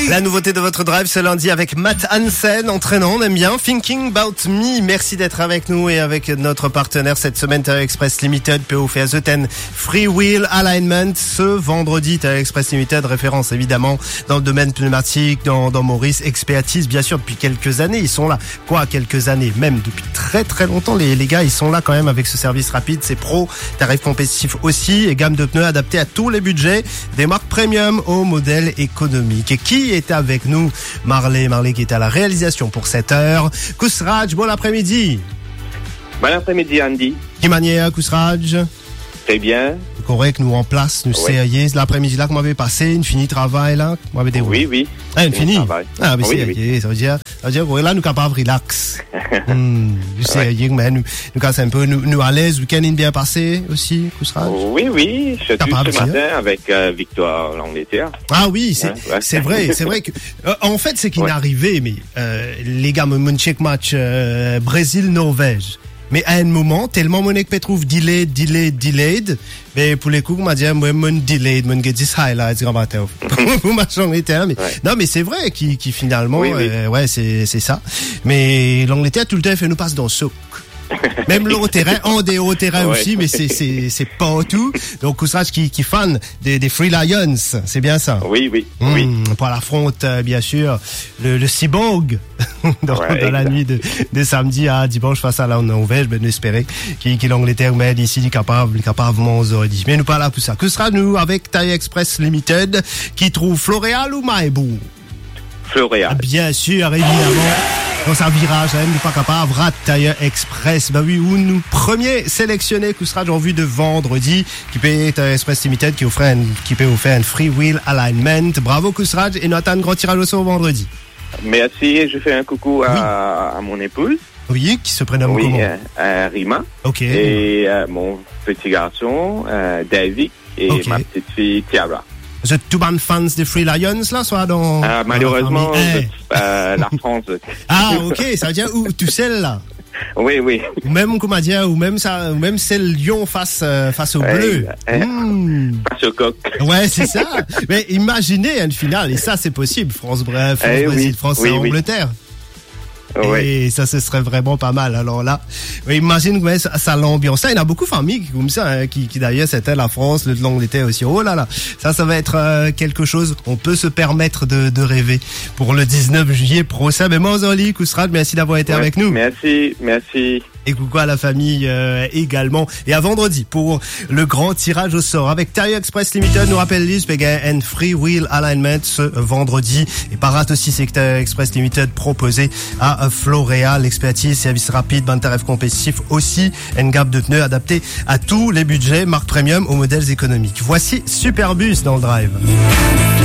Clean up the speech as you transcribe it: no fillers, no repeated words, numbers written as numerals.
La nouveauté de votre drive ce lundi avec Matt Hansen, entraînant, on aime bien. Thinking About Me, merci d'être avec nous et avec notre partenaire cette semaine, TAE Express Limited, PO fait The 10 Free Wheel Alignment. Ce vendredi, TAE Express Limited, référence évidemment dans le domaine pneumatique, dans Maurice, expertise bien sûr depuis quelques années. Ils sont là, quelques années, même depuis très très longtemps. Les gars, ils sont là quand même avec ce service rapide. C'est pro, tarif compétitif aussi et gamme de pneus adaptée à tous les budgets, des marques premium au modèle économique. Et qui est avec nous? Marley qui est à la réalisation pour cette heure. Kousraj, bon après-midi. Bon après-midi, Andy. Qui manière, Kousraj? Très bien. Correct, nous en place, nous c'est l'après-midi là qu'on m'avait passé, une finie travail là, qu'on m'avait déroulé. Oui. Une finie. Ah, mais oui, c'est ça veut dire, là, nous capables relax. C'est mais nous casse un peu, nous à l'aise, week-end bien passé aussi, Kousraj? Oui, je suis ce matin avec Victoire l'Angleterre. Ah oui, c'est vrai que, en fait, c'est qu'il est arrivé, mais, les gars, mon check match, Brésil-Norvège. Mais à un moment, tellement Monique Petrouf delayed, mais pour les coups, m'a dit, moi, mon delayed, mon get this highlights, grand matin. Pour ma mais, non, mais c'est vrai qui finalement, c'est ça. Mais l'Angleterre, tout le temps, fait nous passe dans le souk. Même le haut terrain, en des hauts terrains aussi, mais c'est pas tout. Donc, Kousraj qui fan des Free Lions, c'est bien ça? Oui. Pour l'affronte, bien sûr, le Cyborg, dans la nuit de samedi à dimanche face à la Norvège, ben, espérer qu'il l'Angleterre mène ici, capable aujourd'hui. Mais nous pas là pour ça. Kousraj, nous, avec TAE Express Limited, qui trouve Floréal ou Maïbou? Floréal. Bien sûr, évidemment. Dans un virage, nous pas capable, TAE Express. Bah oui, où nous premier sélectionné, Kousraj en vue de vendredi, qui paye TAE Express Limited, qui peut offrir un free wheel alignment. Bravo Kousraj, et nous attend un grand tirage au sort vendredi. Merci, je fais un coucou à mon épouse. Oui, qui se prénomme comment? Rima. Ok. Et mon petit garçon, David, et ma petite fille, Tiara. Vous êtes tout ban fans des Free Lions, là, soit dans... malheureusement, la France. Ah, ok, ça veut dire, où, tu sais, là? Oui. Ou même, comment dire, ou même c'est le lion face au bleu. Face au coq. Ouais, c'est ça. Mais imaginez une finale, et ça, c'est possible. France, Brésil, France, Angleterre. Et ça, ce serait vraiment pas mal. Alors là, imagine ça l'ambiance. Ça, il y en a beaucoup de familles comme ça, qui d'ailleurs, c'était la France, l'Angleterre aussi. Oh là là. Ça va être quelque chose. On peut se permettre de rêver pour le 19 juillet prochain. Mais Manzoli, Kousraj, merci d'avoir été avec nous. Merci. Et coucou à la famille également. Et à vendredi pour le grand tirage au sort avec TAE Express Limited. Nous rappelle Lise Péguin and Free Wheel Alignment ce vendredi. Et par rate aussi, c'est que TAE Express Limited proposé à Floréal, expertise, service rapide, ban tarif compétitif aussi, une gamme de pneus adaptée à tous les budgets, marque premium aux modèles économiques. Voici Superbus dans le drive.